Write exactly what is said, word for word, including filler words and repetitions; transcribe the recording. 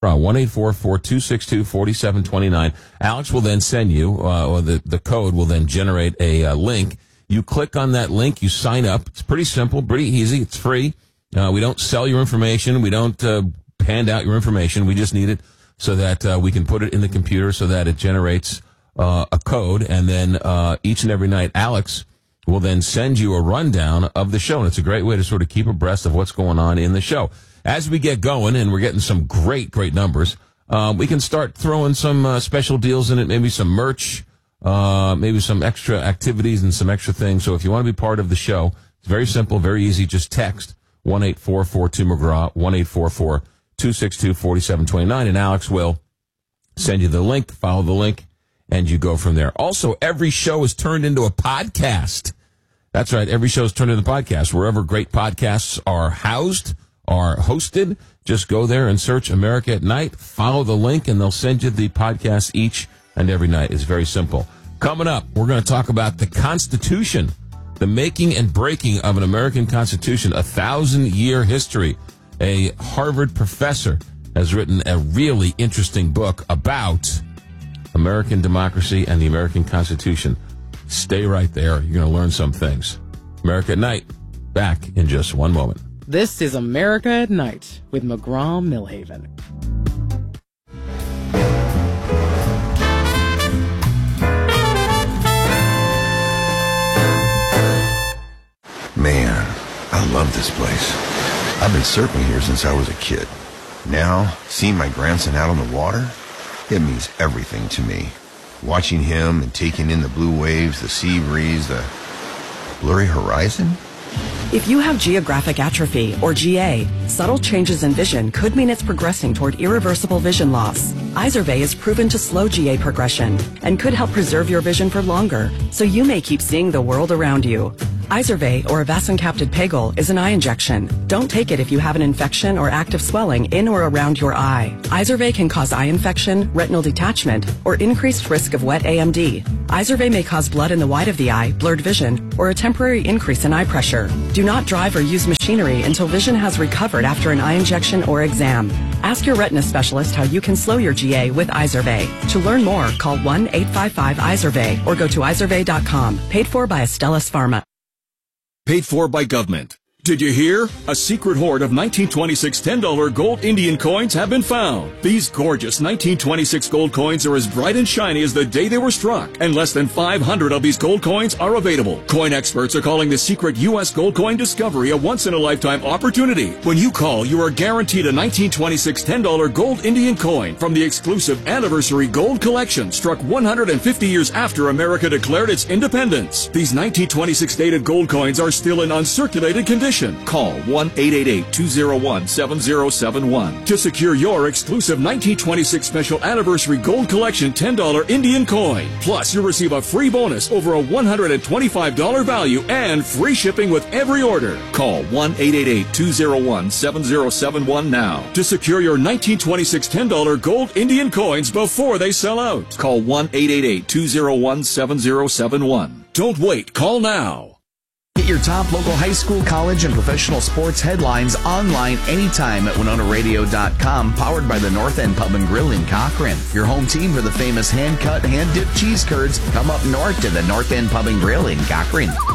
one eight four four, two six two, four seven two nine. Alex will then send you, uh, or the, the code will then generate a uh, link. You click on that link, you sign up. It's pretty simple, pretty easy. It's free. Uh, we don't sell your information. We don't uh, hand out your information. We just need it so that uh, we can put it in the computer so that it generates uh, a code. And then uh, each and every night, Alex will then send you a rundown of the show. And it's a great way to sort of keep abreast of what's going on in the show. As we get going, and we're getting some great, great numbers, uh, we can start throwing some uh, special deals in it, maybe some merch, uh, maybe some extra activities and some extra things. So if you want to be part of the show, it's very simple, very easy. Just text one eight four four two McGraw, one eight four four two six two four seven two nine, and Alex will send you the link, follow the link, and you go from there. Also, every show is turned into a podcast. That's right, every show is turned into a podcast. Wherever great podcasts are housed, are hosted, just go there and search America at Night, follow the link, and they'll send you the podcast each and every night. It's very simple. Coming up, we're going to talk about the Constitution, the making and breaking of an American Constitution, a thousand-year history. A Harvard professor has written a really interesting book about American democracy and the American Constitution. Stay right there. You're going to learn some things. America at Night, back in just one moment. This is America at Night with McGraw-Milhaven. Man, I love this place. I've been surfing here since I was a kid. Now, seeing my grandson out on the water, it means everything to me. Watching him and taking in the blue waves, the sea breeze, the blurry horizon. If you have geographic atrophy, or G A, subtle changes in vision could mean it's progressing toward irreversible vision loss. Izervay is proven to slow G A progression and could help preserve your vision for longer, so you may keep seeing the world around you. Izervay, or avacincaptad pegol, is an eye injection. Don't take it if you have an infection or active swelling in or around your eye. Izervay can cause eye infection, retinal detachment, or increased risk of wet A M D. Izervay may cause blood in the white of the eye, blurred vision, or a temporary increase in eye pressure. Do not drive or use machinery until vision has recovered after an eye injection or exam. Ask your retina specialist how you can slow your G A with Izervay. To learn more, call one eight five five Izervay or go to izervay dot com. Paid for by Astellas Pharma. Paid for by government. Did you hear? A secret hoard of nineteen twenty-six ten dollar gold Indian coins have been found. These gorgeous nineteen twenty-six gold coins are as bright and shiny as the day they were struck, and less than five hundred of these gold coins are available. Coin experts are calling the secret U S gold coin discovery a once-in-a-lifetime opportunity. When you call, you are guaranteed a nineteen twenty-six ten dollar gold Indian coin from the exclusive Anniversary Gold Collection, struck one hundred fifty years after America declared its independence. These nineteen twenty-six dated gold coins are still in uncirculated condition. Call one eight eight eight, two zero one, seven zero seven one to secure your exclusive nineteen twenty-six Special Anniversary Gold Collection ten dollar Indian coin. Plus, you'll receive a free bonus over a one hundred twenty-five dollar value and free shipping with every order. Call one eight eight eight, two zero one, seven zero seven one now to secure your nineteen twenty-six ten dollar gold Indian coins before they sell out. Call one eight eight eight, two zero one, seven zero seven one. Don't wait. Call now. Get your top local high school, college, and professional sports headlines online anytime at winona radio dot com, powered by the North End Pub and Grill in Cochrane. Your home team for the famous hand-cut, hand-dipped cheese curds come up north to the North End Pub and Grill in Cochrane.